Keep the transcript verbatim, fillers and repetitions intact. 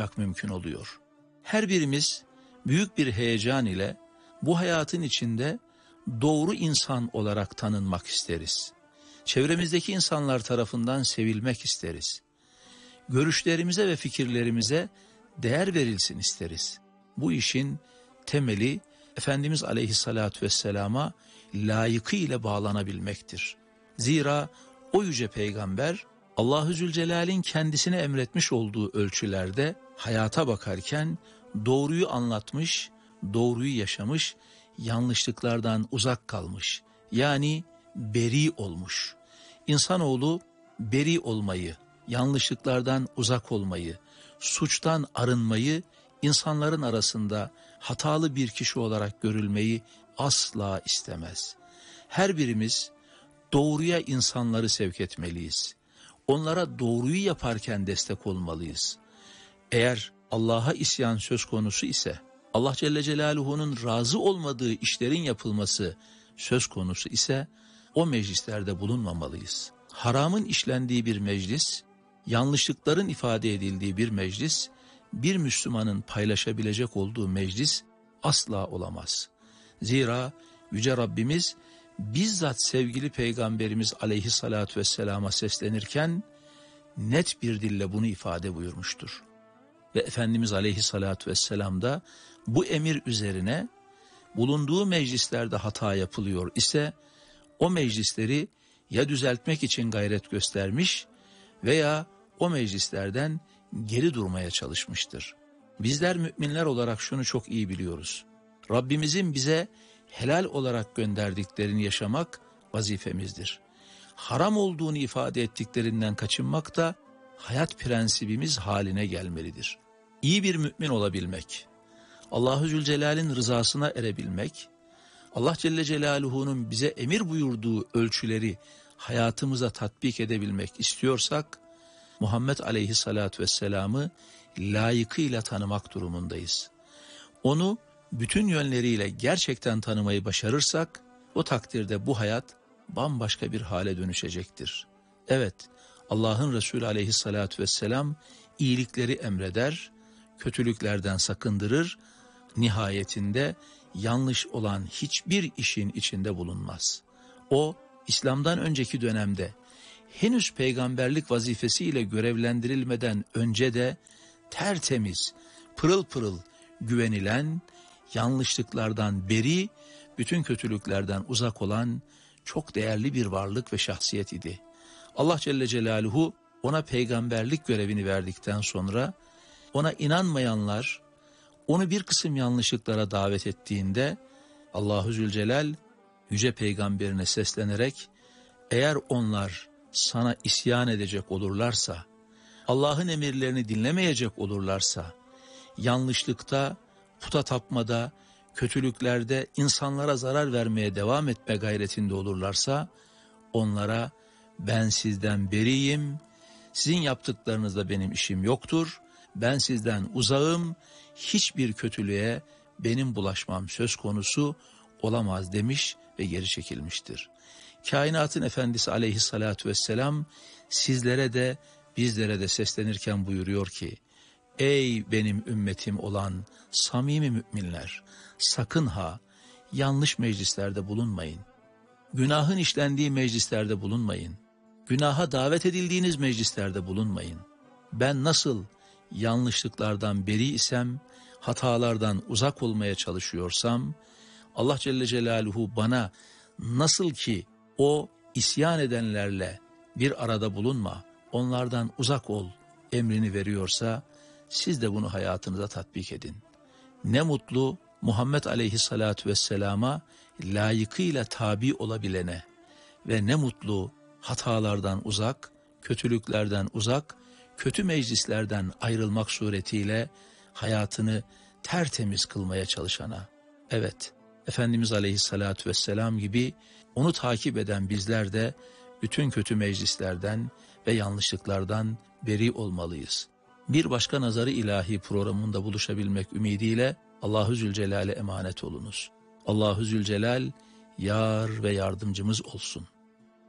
olmak mümkün oluyor. Her birimiz büyük bir heyecan ile bu hayatın içinde doğru insan olarak tanınmak isteriz. Çevremizdeki insanlar tarafından sevilmek isteriz. Görüşlerimize ve fikirlerimize değer verilsin isteriz. Bu işin temeli Efendimiz Aleyhisselatü Vesselam'a layıkıyla bağlanabilmektir. Zira o yüce peygamber Allah-u Zülcelal'in kendisine emretmiş olduğu ölçülerde hayata bakarken doğruyu anlatmış, doğruyu yaşamış, yanlışlıklardan uzak kalmış. Yani beri olmuş. İnsanoğlu beri olmayı, yanlışlıklardan uzak olmayı, suçtan arınmayı, insanların arasında hatalı bir kişi olarak görülmeyi asla istemez. Her birimiz doğruya insanları sevk etmeliyiz. Onlara doğruyu yaparken destek olmalıyız. Eğer Allah'a isyan söz konusu ise, Allah Celle Celaluhu'nun razı olmadığı işlerin yapılması söz konusu ise o meclislerde bulunmamalıyız. Haramın işlendiği bir meclis, yanlışlıkların ifade edildiği bir meclis, bir Müslümanın paylaşabilecek olduğu meclis asla olamaz. Zira Yüce Rabbimiz bizzat sevgili Peygamberimiz Aleyhisselatü Vesselam'a seslenirken net bir dille bunu ifade buyurmuştur. Ve Efendimiz Aleyhisselatü Vesselam da bu emir üzerine bulunduğu meclislerde hata yapılıyor ise o meclisleri ya düzeltmek için gayret göstermiş veya o meclislerden geri durmaya çalışmıştır. Bizler müminler olarak şunu çok iyi biliyoruz. Rabbimizin bize helal olarak gönderdiklerini yaşamak vazifemizdir. Haram olduğunu ifade ettiklerinden kaçınmak da hayat prensibimiz haline gelmelidir. İyi bir mümin olabilmek, Allah-u Zülcelal'in rızasına erebilmek, Allah Celle Celaluhu'nun bize emir buyurduğu ölçüleri hayatımıza tatbik edebilmek istiyorsak, Muhammed Aleyhisselatü Vesselam'ı layıkıyla tanımak durumundayız. Onu bütün yönleriyle gerçekten tanımayı başarırsak, o takdirde bu hayat bambaşka bir hale dönüşecektir. Evet, Allah'ın Resulü Aleyhisselatü Vesselam iyilikleri emreder, kötülüklerden sakındırır, nihayetinde yanlış olan hiçbir işin içinde bulunmaz. O, İslam'dan önceki dönemde henüz peygamberlik vazifesiyle görevlendirilmeden önce de tertemiz, pırıl pırıl güvenilen, yanlışlıklardan beri, bütün kötülüklerden uzak olan çok değerli bir varlık ve şahsiyet idi. Allah Celle Celaluhu ona peygamberlik görevini verdikten sonra ona inanmayanlar onu bir kısım yanlışlıklara davet ettiğinde Allahu Zülcelal yüce peygamberine seslenerek eğer onlar sana isyan edecek olurlarsa, Allah'ın emirlerini dinlemeyecek olurlarsa, yanlışlıkta, puta tapmada, kötülüklerde insanlara zarar vermeye devam etme gayretinde olurlarsa, onlara ben sizden beriyim, sizin yaptıklarınızda benim işim yoktur, ben sizden uzağım, hiçbir kötülüğe benim bulaşmam söz konusu olamaz demiş ve geri çekilmiştir. Kainatın Efendisi Aleyhisselatü Vesselam sizlere de bizlere de seslenirken buyuruyor ki, ey benim ümmetim olan samimi müminler, sakın ha yanlış meclislerde bulunmayın. Günahın işlendiği meclislerde bulunmayın. Günaha davet edildiğiniz meclislerde bulunmayın. Ben nasıl yanlışlıklardan beri isem, hatalardan uzak olmaya çalışıyorsam, Allah Celle Celaluhu bana nasıl ki o isyan edenlerle bir arada bulunma, onlardan uzak ol emrini veriyorsa, siz de bunu hayatınıza tatbik edin. Ne mutlu Muhammed Aleyhisselatü Vesselam'a layıkıyla tabi olabilene ve ne mutlu hatalardan uzak, kötülüklerden uzak, kötü meclislerden ayrılmak suretiyle hayatını tertemiz kılmaya çalışana. Evet, Efendimiz Aleyhisselatü Vesselam gibi onu takip eden bizler de bütün kötü meclislerden ve yanlışlıklardan beri olmalıyız. Bir başka Nazarı İlahi programında buluşabilmek ümidiyle Allahu Zülcelal'e emanet olunuz. Allahu Zülcelal yar ve yardımcımız olsun.